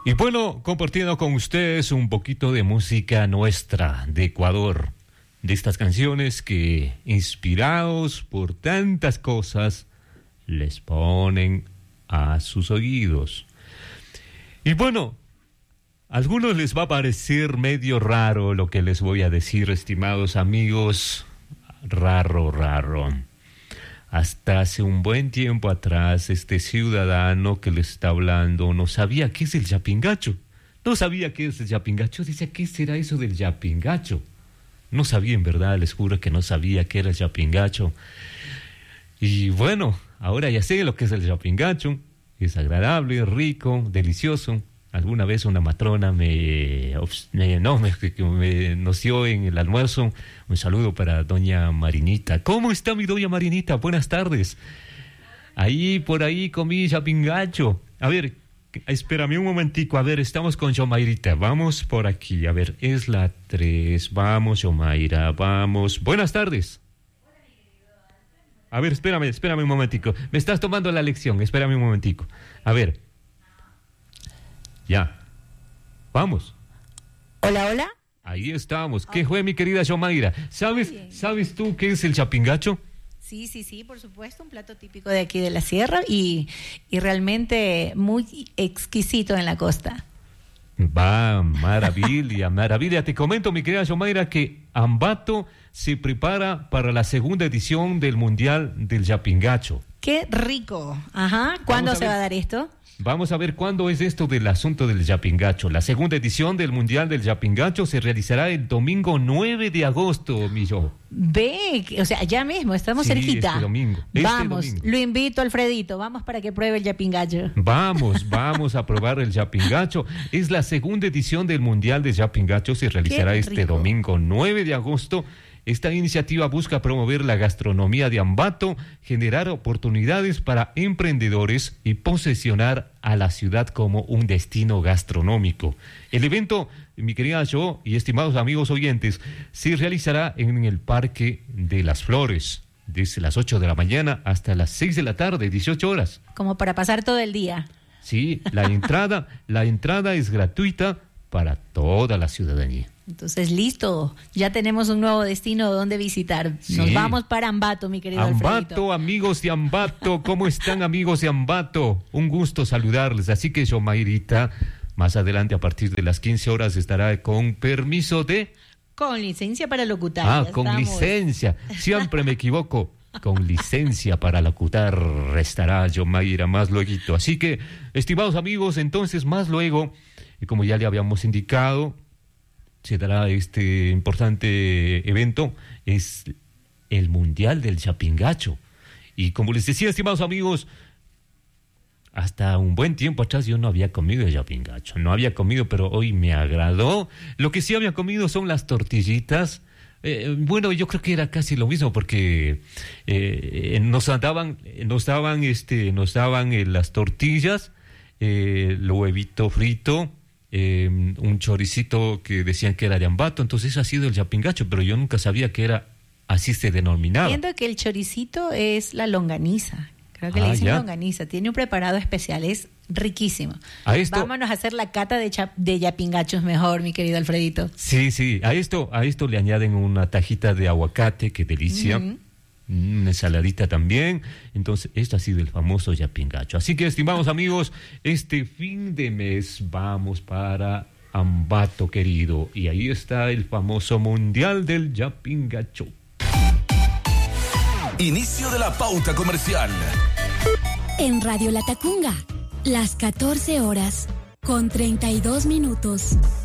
Y bueno, compartiendo con ustedes un poquito de música nuestra, de Ecuador, de estas canciones que, inspirados por tantas cosas, les ponen a sus oídos. Y bueno, a algunos les va a parecer medio raro lo que les voy a decir, estimados amigos, raro. Hasta hace un buen tiempo atrás, este ciudadano que les está hablando no sabía qué es el yapingacho. No sabía qué es el yapingacho. Decía, ¿qué será eso del yapingacho? No sabía, en verdad, les juro que no sabía qué era el yapingacho. Y bueno, ahora ya sé lo que es el yapingacho. Es agradable, rico, delicioso. Alguna vez una matrona me noció en el almuerzo. Un saludo para doña Marinita. ¿Cómo está mi doña Marinita? Buenas tardes. Por ahí comí yapingacho. A ver, espérame un momentico. A ver, estamos con Yomairita. Vamos por aquí. A ver, es la 3. Vamos, Yomaira, vamos. Buenas tardes. A ver, espérame un momentico. Me estás tomando la lección. Espérame un momentico. A ver. Ya. Vamos. Hola. Ahí estamos. ¿Qué fue, mi querida Yomaira? ¿Sabes tú qué es el yapingacho? Sí, por supuesto, un plato típico de aquí de la sierra y realmente muy exquisito en la costa. Va, maravilla. Te comento, mi querida Yomaira, que Ambato se prepara para la segunda edición del Mundial del Yapingacho. ¡Qué rico! Ajá. ¿Cuándo se va a dar esto? Vamos a ver cuándo es esto del asunto del yapingacho. La segunda edición del Mundial del Yapingacho se realizará el domingo 9 de agosto, Millo. Ve, o sea, ya mismo, estamos cerquita. Este domingo. Vamos, lo invito, Alfredito, vamos para que pruebe el yapingacho. Vamos a probar el yapingacho. Es la segunda edición del Mundial del Yapingacho, se realizará este domingo 9 de agosto. Esta iniciativa busca promover la gastronomía de Ambato, generar oportunidades para emprendedores y posicionar a la ciudad como un destino gastronómico. El evento, mi querida Jo y estimados amigos oyentes, se realizará en el Parque de las Flores, desde las 8 de la mañana hasta las 6 de la tarde, 18 horas. Como para pasar todo el día. Sí, la entrada es gratuita para toda la ciudadanía. Entonces, listo, ya tenemos un nuevo destino donde visitar. Nos vamos para Ambato, mi querido Alfredito. Ambato, amigos de Ambato, ¿cómo están, amigos de Ambato? Un gusto saludarles. Así que Yomairita, más adelante a partir de las 15 horas estará con permiso de... Con licencia para locutar. Con licencia, siempre me equivoco. Con licencia para locutar estará Yomaira más luego. Así que, estimados amigos, entonces más luego, y como ya le habíamos indicado, se dará este importante evento, es el Mundial del Yapingacho. Y como les decía, estimados amigos, hasta un buen tiempo atrás yo no había comido el yapingacho. No había comido, pero hoy me agradó. Lo que sí había comido son las tortillitas. Bueno, yo creo que era casi lo mismo porque nos daban las tortillas, el huevito frito, un choricito que decían que era de Ambato. Entonces ha sido el yapingacho, pero yo nunca sabía que era así, se denominaba. Entiendo que el choricito es la longaniza. Creo que le dicen longaniza. Tiene un preparado especial, es riquísimo. Vámonos a hacer la cata de yapingachos mejor, mi querido Alfredito. Sí. A esto le añaden una tajita de aguacate, qué delicia. Una ensaladita también. Entonces, esto ha sido el famoso yapingacho. Así que, estimados amigos, este fin de mes vamos para Ambato, querido. Y ahí está el famoso Mundial del Yapingacho. Inicio de la pauta comercial. En Radio La Tacunga, las 14 horas, con 32 minutos.